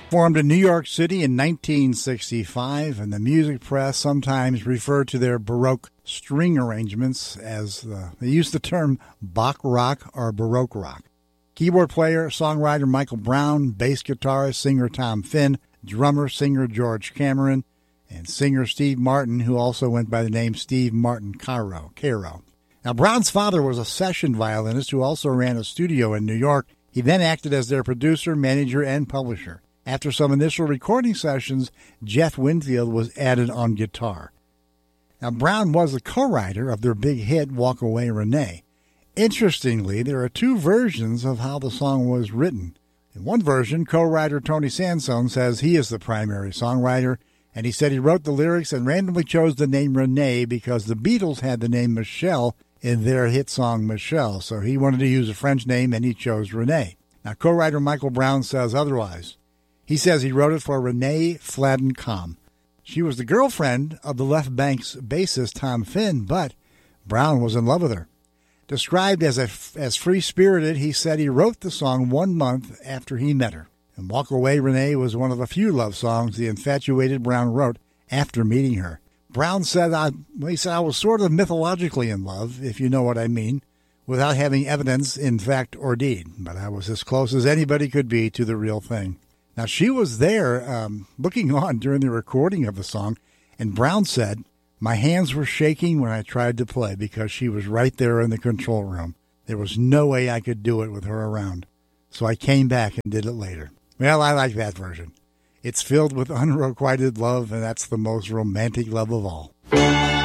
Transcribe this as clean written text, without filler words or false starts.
Formed in New York City in 1965, and the music press sometimes referred to their Baroque string arrangements as they used the term Bach rock or Baroque rock. Keyboard player, songwriter Michael Brown, bass guitarist, singer Tom Finn, drummer, singer George Cameron, and singer Steve Martin, who also went by the name Steve Martin Caro. Now, Brown's father was a session violinist who also ran a studio in New York. He then acted as their producer, manager, and publisher. After some initial recording sessions, Jeff Winfield was added on guitar. Now, Brown was the co-writer of their big hit, Walk Away Renee. Interestingly, there are two versions of how the song was written. In one version, co-writer Tony Sansone says he is the primary songwriter, and he said he wrote the lyrics and randomly chose the name Renee because the Beatles had the name Michelle in their hit song Michelle, so he wanted to use a French name and he chose Renee. Now, co-writer Michael Brown says otherwise. He says he wrote it for Renee Fladen-Kamm. She was the girlfriend of the Left Bank's bassist Tom Finn, but Brown was in love with her. Described as free-spirited, he said he wrote the song 1 month after he met her. And Walk Away Renee was one of a few love songs the infatuated Brown wrote after meeting her. Brown said, I was sort of mythologically in love, if you know what I mean, without having evidence in fact or deed. But I was as close as anybody could be to the real thing. Now, she was there looking on during the recording of the song, and Brown said, my hands were shaking when I tried to play because she was right there in the control room. There was no way I could do it with her around. So I came back and did it later. Well, I like that version. It's filled with unrequited love, and that's the most romantic love of all.